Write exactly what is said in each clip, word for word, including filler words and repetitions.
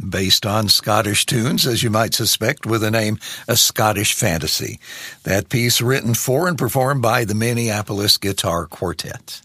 based on Scottish tunes, as you might suspect, with the name A Scottish Fantasy. That piece written for and performed by the Minneapolis Guitar Quartet.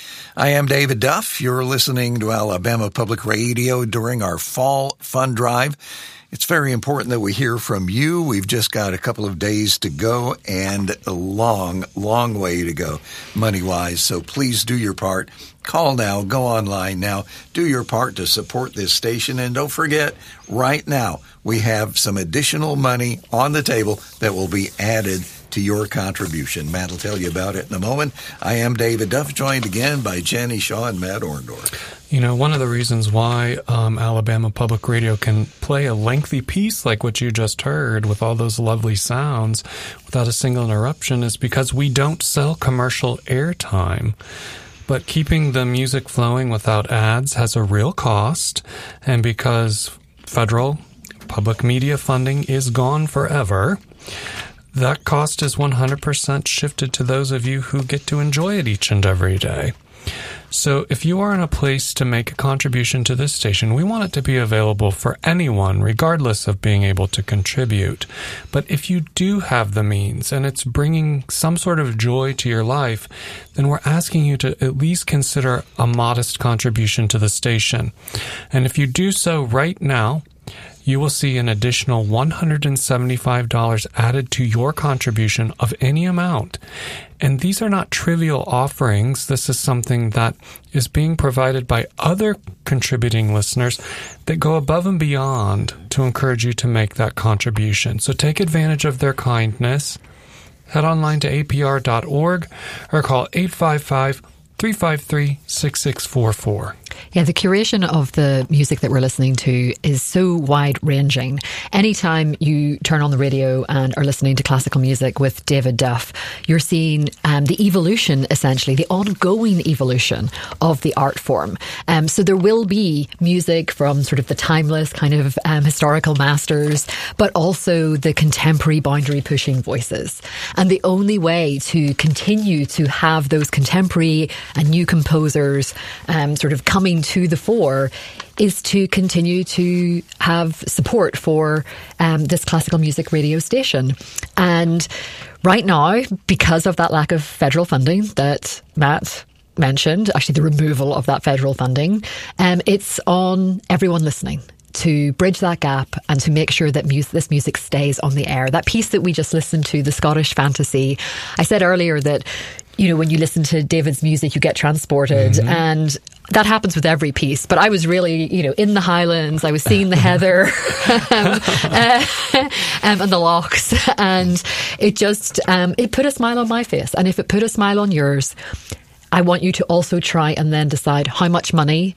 I am David Duff. You're listening to Alabama Public Radio during our Fall Fund Drive. It's very important that we hear from you. We've just got a couple of days to go and a long, long way to go money-wise. So please do your part. Call now. Go online now. Do your part to support this station. And don't forget, right now, we have some additional money on the table that will be added to your contribution. Matt will tell you about it in a moment. I am David Duff, joined again by Jenny Shaw and Matt Orndorff. You know, one of the reasons why um, Alabama Public Radio can play a lengthy piece like what you just heard with all those lovely sounds without a single interruption is because we don't sell commercial airtime. But keeping the music flowing without ads has a real cost, and because federal public media funding is gone forever, that cost is one hundred percent shifted to those of you who get to enjoy it each and every day. So if you are in a place to make a contribution to this station, we want it to be available for anyone, regardless of being able to contribute. But if you do have the means and it's bringing some sort of joy to your life, then we're asking you to at least consider a modest contribution to the station. And if you do so right now, you will see an additional one hundred seventy-five dollars added to your contribution of any amount. And these are not trivial offerings. This is something that is being provided by other contributing listeners that go above and beyond to encourage you to make that contribution. So take advantage of their kindness. Head online to A P R dot org or call eight five five, three five three, six six four four. Yeah, the curation of the music that we're listening to is so wide-ranging. Anytime you turn on the radio and are listening to classical music with David Duff, you're seeing um, the evolution, essentially, the ongoing evolution of the art form. Um, so there will be music from sort of the timeless kind of um, historical masters, but also the contemporary boundary-pushing voices. And the only way to continue to have those contemporary and new composers um, sort of coming to the fore is to continue to have support for um, this classical music radio station. And right now, because of that lack of federal funding that Matt mentioned, actually the removal of that federal funding, um, it's on everyone listening to bridge that gap and to make sure that music, this music stays on the air. That piece that we just listened to, The Scottish Fantasy, I said earlier that, you know, when you listen to David's music, you get transported. Mm-hmm. And that happens with every piece. But I was really, you know, in the Highlands. I was seeing the heather um, uh, um, and the lochs. And it just, um, it put a smile on my face. And if it put a smile on yours, I want you to also try and then decide how much money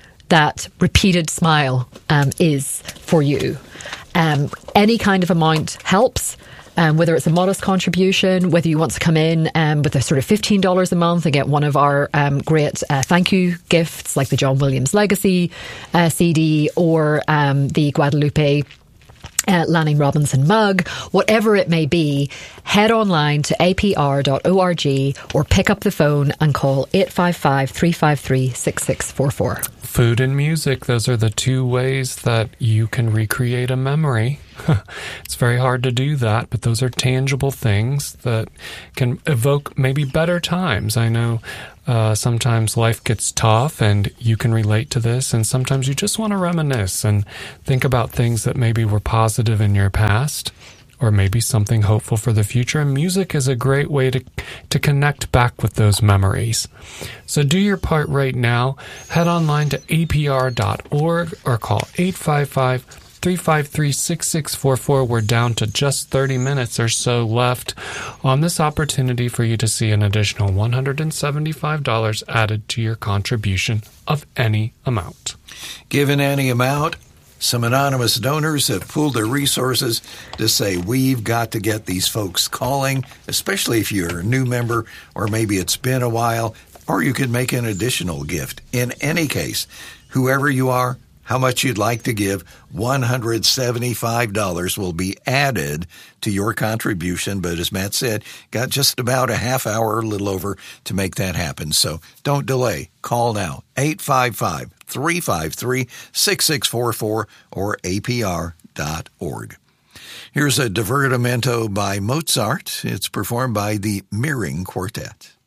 that repeated smile um, is for you. Um, any kind of amount helps. Um, whether it's a modest contribution, whether you want to come in um, with a sort of fifteen dollars a month and get one of our um, great uh, thank you gifts like the John Williams Legacy uh, C D or um, the Guadalupe Uh, Lanning Robinson mug, whatever it may be, head online to A P R dot org or pick up the phone and call eight five five, three five three, six six four four. Food and music, those are the two ways that you can recreate a memory. It's very hard to do that, but those are tangible things that can evoke maybe better times. I know uh, sometimes life gets tough and you can relate to this, and sometimes you just want to reminisce and think about things that maybe were positive in your past or maybe something hopeful for the future. And music is a great way to to connect back with those memories. So do your part right now. Head online to A P R dot org or call eight five five, three five three, six six four four. We're down to just thirty minutes or so left on this opportunity for you to see an additional one hundred seventy-five dollars added to your contribution of any amount. Given any amount, some anonymous donors have pooled their resources to say, we've got to get these folks calling, especially if you're a new member or maybe it's been a while, or you could make an additional gift. In any case, whoever you are, how much you'd like to give. one hundred seventy-five dollars will be added to your contribution. But as Matt said, got just about a half hour, a little over, to make that happen. So don't delay. Call now, eight five five, three five three, six six four four or A P R dot org. Here's a divertimento by Mozart. It's performed by the Meering Quartet.